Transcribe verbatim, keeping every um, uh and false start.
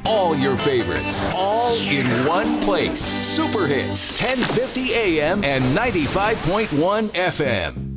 All your favorites, all in one place. Super Hits, ten fifty A M and ninety-five point one F M.